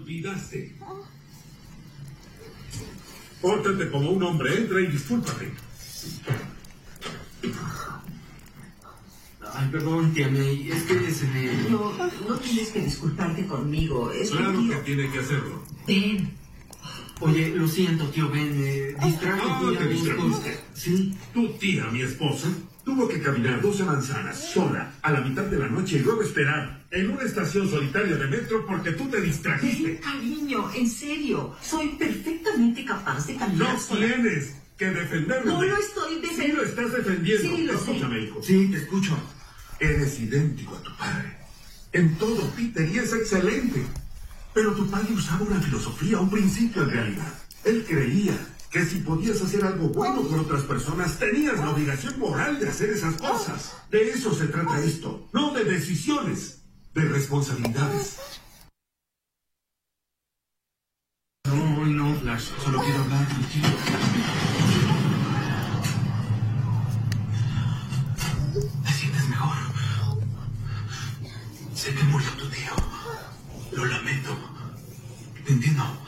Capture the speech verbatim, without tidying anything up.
olvidaste. Pórtate como un hombre, entra y discúlpate. Ay, perdón, tía May, es que se me... No, no tienes que disculparte conmigo. Es Claro que, que tío... tiene que hacerlo. Ven. Oye, lo siento, tío Ben, me distraje. Ah, fui a te buscar- distrajiste. Sí. Tu tía, mi esposa, tuvo que caminar doce manzanas sola a la mitad de la noche y luego esperar en una estación solitaria de metro porque tú te distrajiste. Ven, cariño, en serio. Soy perfectamente capaz de No caminar sola. tienes que defenderlo. No lo estoy Sí lo defendiendo. estás defendiendo. Sí, lo sé. Escúchame, hijo. Sí, te escucho. Eres idéntico a tu padre. En todo, Peter, y es excelente. Pero tu padre usaba una filosofía, un principio en realidad. Él creía que si podías hacer algo bueno por otras personas, tenías la obligación moral de hacer esas cosas. De eso se trata esto. No de decisiones, de responsabilidades. No, no, Flash, solo quiero hablar contigo. ¿Te sientes mejor? Sé que murió tu tío. Lo lamento. Te entiendo.